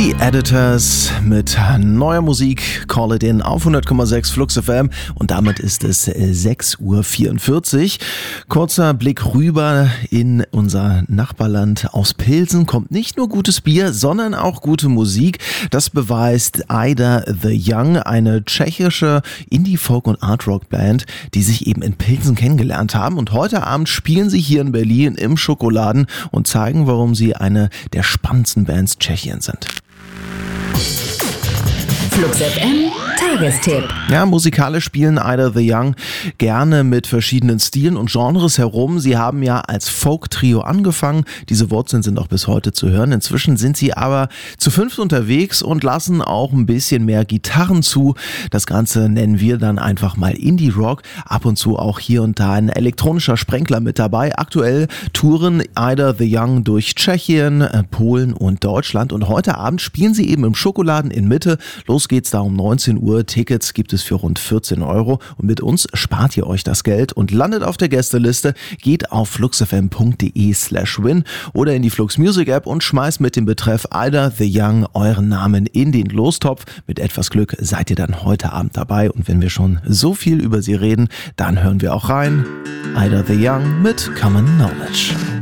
The Editors mit neuer Musik, Call It In auf 100,6 Flux FM und damit ist es 6:44 Uhr. Kurzer Blick rüber in unser Nachbarland. Aus Pilsen kommt nicht nur gutes Bier, sondern auch gute Musik. Das beweist Ida the Young, eine tschechische Indie-Folk- und Art-Rock-Band, die sich eben in Pilsen kennengelernt haben. Und heute Abend spielen sie hier in Berlin im Schokoladen und zeigen, warum sie eine der spannendsten Bands Tschechiens sind. Flux FM Tagestipp. Ja, musikalisch spielen Ida the Young gerne mit verschiedenen Stilen und Genres herum. Sie haben ja als Folk-Trio angefangen. Diese Wurzeln sind auch bis heute zu hören. Inzwischen sind sie aber zu fünft unterwegs und lassen auch ein bisschen mehr Gitarren zu. Das Ganze nennen wir dann einfach mal Indie-Rock. Ab und zu auch hier und da ein elektronischer Sprenkler mit dabei. Aktuell touren Ida the Young durch Tschechien, Polen und Deutschland. Und heute Abend spielen sie eben im Schokoladen in Mitte. Los geht's da um 19 Uhr. Tickets gibt es für rund 14 €. Und mit uns spart ihr euch das Geld und landet auf der Gästeliste. Geht auf fluxfm.de/win oder in die Flux Music App und schmeißt mit dem Betreff Ida the Young euren Namen in den Lostopf. Mit etwas Glück seid ihr dann heute Abend dabei. Und wenn wir schon so viel über sie reden, dann hören wir auch rein. Ida the Young mit Common Knowledge.